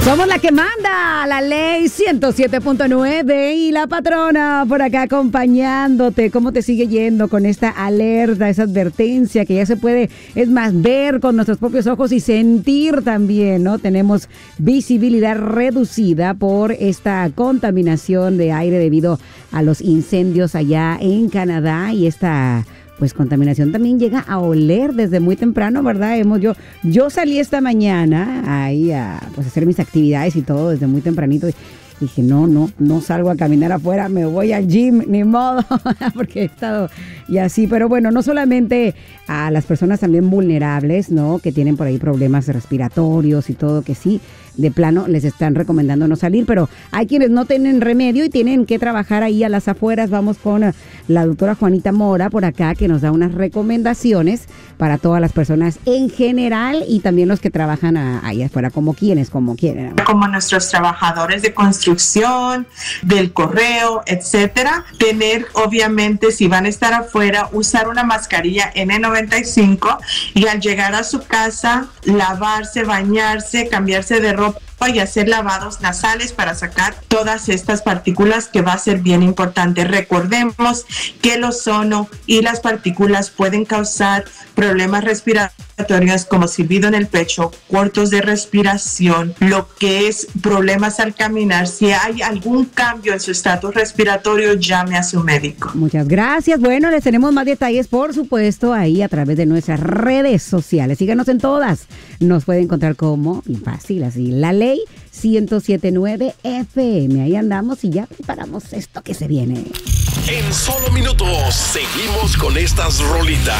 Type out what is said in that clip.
Somos la que manda, la ley 107.9 y la patrona por acá acompañándote. ¿Cómo te sigue yendo con esta alerta, esa advertencia que ya se puede, es más, ver con nuestros propios ojos y sentir también, ¿no? Tenemos visibilidad reducida por esta contaminación de aire debido a los incendios allá en Canadá y esta... pues contaminación también llega a oler desde muy temprano, ¿verdad? Yo salí esta mañana ahí a pues hacer mis actividades y todo desde muy tempranito y dije, no salgo a caminar afuera, me voy al gym, ni modo, porque he estado y así. Pero bueno, no solamente a las personas también vulnerables, ¿no? Que tienen por ahí problemas respiratorios y todo, que sí, de plano les están recomendando no salir, pero hay quienes no tienen remedio y tienen que trabajar ahí a las afueras. Vamos con la doctora Juanita Mora por acá, que nos da unas recomendaciones para todas las personas en general y también los que trabajan ahí afuera, como quieren. Como nuestros trabajadores de construcción, del correo, etcétera. Tener, obviamente, si van a estar afuera, usar una mascarilla N95 y al llegar a su casa, lavarse, bañarse, cambiarse de ropa y hacer lavados nasales para sacar todas estas partículas, que va a ser bien importante. Recordemos que el ozono y las partículas pueden causar problemas respiratorios como silbido en el pecho, cortos de respiración, lo que es problemas al caminar. Si hay algún cambio en su estatus respiratorio, llame a su médico. Muchas gracias. Bueno, les tenemos más detalles, por supuesto, ahí a través de nuestras redes sociales. Síganos en todas. Nos puede encontrar como, fácil así, la ley 107.9 FM. Ahí andamos y ya preparamos esto que se viene. En solo minutos seguimos con estas rolitas.